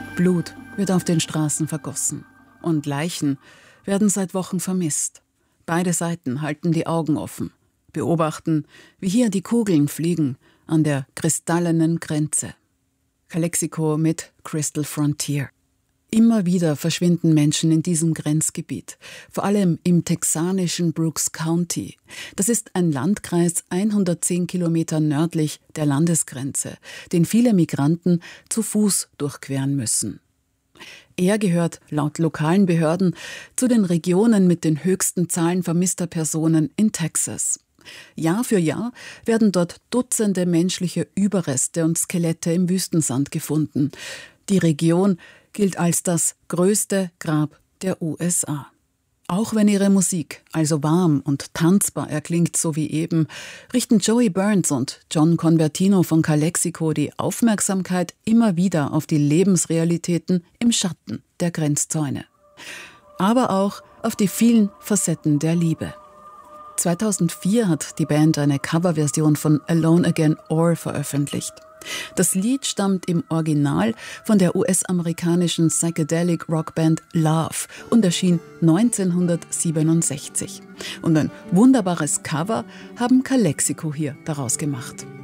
Blut wird auf den Straßen vergossen. Und Leichen werden seit Wochen vermisst. Beide Seiten halten die Augen offen, beobachten, wie hier die Kugeln fliegen an der kristallenen Grenze. Calexico mit Crystal Frontier. Immer wieder verschwinden Menschen in diesem Grenzgebiet, vor allem im texanischen Brooks County. Das ist ein Landkreis 110 Kilometer nördlich der Landesgrenze, den viele Migranten zu Fuß durchqueren müssen. Er gehört laut lokalen Behörden zu den Regionen mit den höchsten Zahlen vermisster Personen in Texas. Jahr für Jahr werden dort Dutzende menschliche Überreste und Skelette im Wüstensand gefunden. Die Region gilt als das größte Grab der USA. Auch wenn ihre Musik also warm und tanzbar erklingt, so wie eben, richten Joey Burns und John Convertino von Calexico die Aufmerksamkeit immer wieder auf die Lebensrealitäten im Schatten der Grenzzäune. Aber auch auf die vielen Facetten der Liebe. 2004 hat die Band eine Coverversion von Alone Again Or veröffentlicht. Das Lied stammt im Original von der US-amerikanischen Psychedelic Rockband Love und erschien 1967. Und ein wunderbares Cover haben Calexico hier daraus gemacht.